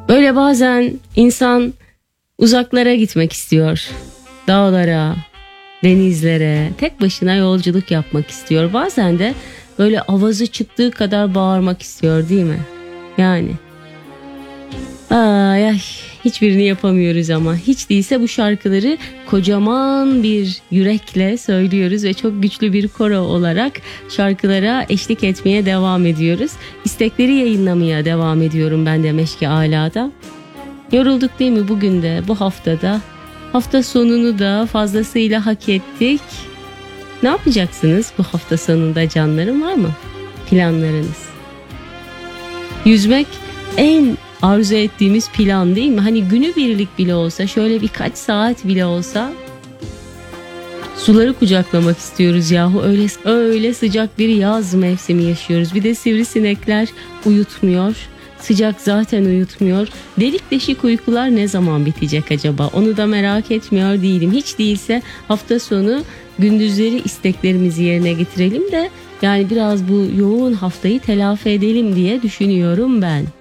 Böyle bazen insan uzaklara gitmek istiyor. Dağlara, denizlere, tek başına yolculuk yapmak istiyor. Bazen de böyle avazı çıktığı kadar bağırmak istiyor, değil mi? Yani. Ay, hiçbirini yapamıyoruz ama hiç değilse bu şarkıları kocaman bir yürekle söylüyoruz ve çok güçlü bir koro olarak şarkılara eşlik etmeye devam ediyoruz. İstekleri yayınlamaya devam ediyorum ben de Meşki Ala'da. Yorulduk değil mi bugün de, bu haftada? Hafta sonunu da fazlasıyla hak ettik. Ne yapacaksınız bu hafta sonunda canlarım, var mı planlarınız? Yüzmek en arzu ettiğimiz plan değil mi? Hani günübirlik bile olsa, şöyle birkaç saat bile olsa suları kucaklamak istiyoruz yahu. Öyle sıcak bir yaz mevsimi yaşıyoruz. Bir de sivrisinekler uyutmuyor. Sıcak zaten uyutmuyor. Delik deşik uykular ne zaman bitecek acaba? Onu da merak etmiyor değilim. Hiç değilse hafta sonu gündüzleri isteklerimizi yerine getirelim de yani biraz bu yoğun haftayı telafi edelim diye düşünüyorum ben.